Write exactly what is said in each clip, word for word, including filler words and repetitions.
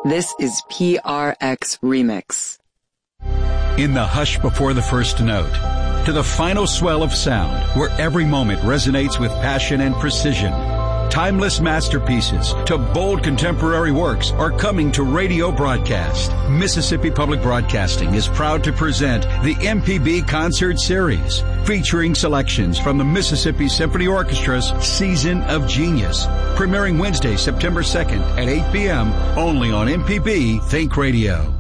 This is P R X Remix. In the hush before the first note, to the final swell of sound, where every moment resonates with passion and precision. Timeless masterpieces to bold contemporary works are coming to radio broadcast. Mississippi Public Broadcasting is proud to present the M P B Concert Series, featuring selections from the Mississippi Symphony Orchestra's Season of Genius, premiering Wednesday, September second at eight p.m. only on M P B Think Radio.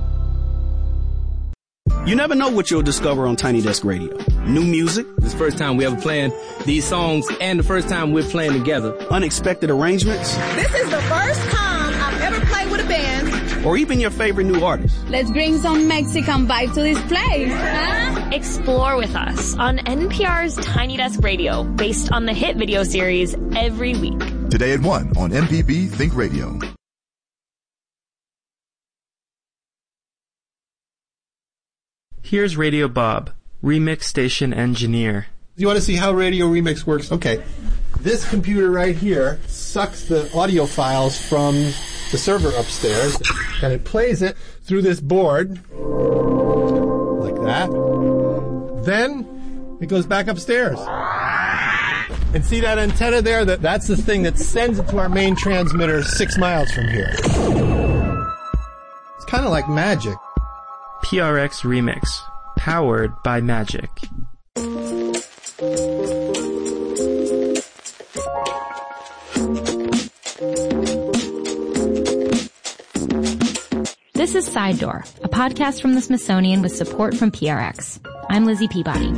You never know what you'll discover on Tiny Desk Radio. New music. This is the first time we ever playing these songs and the first time we're playing together. Unexpected arrangements. This is the first time I've ever played with a band. Or even your favorite new artist. Let's bring some Mexican vibe to this place. Huh? Explore with us on N P R's Tiny Desk Radio, based on the hit video series Every Week. Today at one on M P B Think Radio. Here's Radio Bob, Remix Station Engineer. You want to see how Radio Remix works? Okay. This computer right here sucks the audio files from the server upstairs, and it plays it through this board, like that. Then it goes back upstairs. And see that antenna there? That, that's the thing that sends it to our main transmitter six miles from here. It's kind of like magic. P R X Remix, powered by Magic. This is Side Door, a podcast from the Smithsonian with support from P R X. I'm Lizzie Peabody.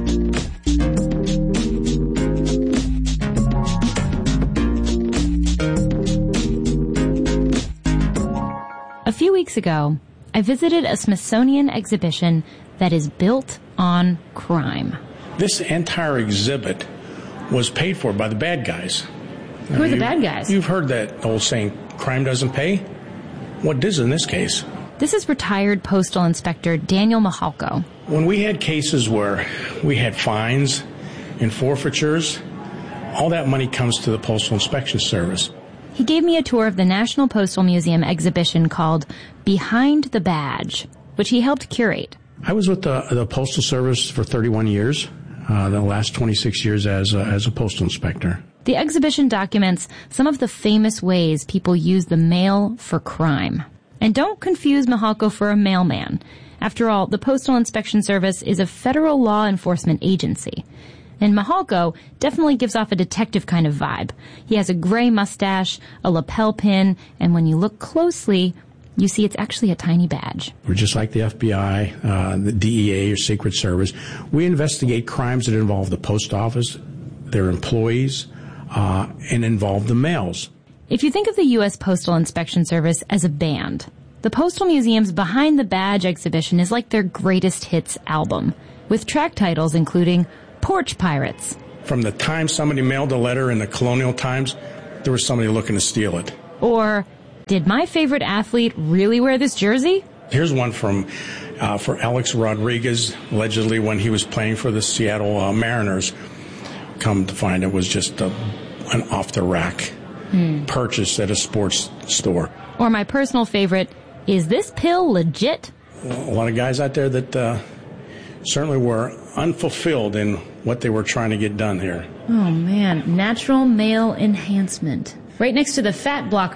A few weeks ago, I visited a Smithsonian exhibition that is built on crime. This entire exhibit was paid for by the bad guys. Who now, are the bad guys? You've heard that old saying, crime doesn't pay? What does in this case? This is retired Postal Inspector Daniel Mihalko. When we had cases where we had fines and forfeitures, all that money comes to the Postal Inspection Service. He gave me a tour of the National Postal Museum exhibition called Behind the Badge, which he helped curate. I was with the, the Postal Service for thirty-one years, uh, the last twenty-six years as a, as a postal inspector. The exhibition documents some of the famous ways people use the mail for crime. And don't confuse Mihalko for a mailman. After all, the Postal Inspection Service is a federal law enforcement agency. And Mihalko definitely gives off a detective kind of vibe. He has a gray mustache, a lapel pin, and when you look closely, you see it's actually a tiny badge. We're just like the F B I, uh, the D E A, or Secret Service. We investigate crimes that involve the post office, their employees, uh, and involve the mails. If you think of the U S Postal Inspection Service as a band, the Postal Museum's Behind the Badge exhibition is like their greatest hits album, with track titles including Porch Pirates. From the time somebody mailed a letter in the colonial times, there was somebody looking to steal it. Or, did my favorite athlete really wear this jersey? Here's one from uh, for Alex Rodriguez, allegedly when he was playing for the Seattle uh, Mariners. Come to find it was just a, an off-the-rack hmm. purchase at a sports store. Or my personal favorite, is this pill legit? A lot of guys out there that uh, certainly were unfulfilled in what they were trying to get done here. Oh, man. Natural male enhancement. Right next to the fat blocker